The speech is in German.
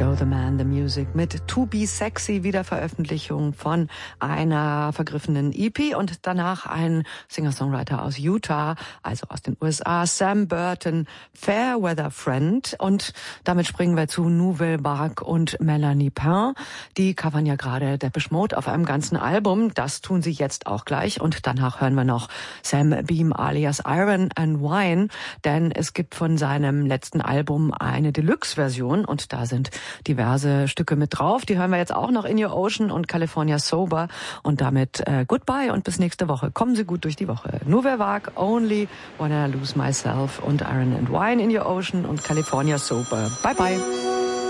Joe the Man, the Music mit To Be Sexy, Wiederveröffentlichung von einer vergriffenen EP und danach ein Singer-Songwriter aus Utah, also aus den USA, Sam Burton, Fairweather Friend. Und damit springen wir zu Nouvelle Vague und Melanie Pain. Die covern ja gerade Depeche Mode auf einem ganzen Album. Das tun sie jetzt auch gleich. Und danach hören wir noch Sam Beam alias Iron and Wine, denn es gibt von seinem letzten Album eine Deluxe-Version und da sind diverse Stücke mit drauf. Die hören wir jetzt auch noch, In Your Ocean und California Sober. Und damit goodbye und bis nächste Woche. Kommen Sie gut durch die Woche. Nouvelle Vague, Only When I Lose Myself und Iron and Wine, In Your Ocean und California Sober. Bye bye.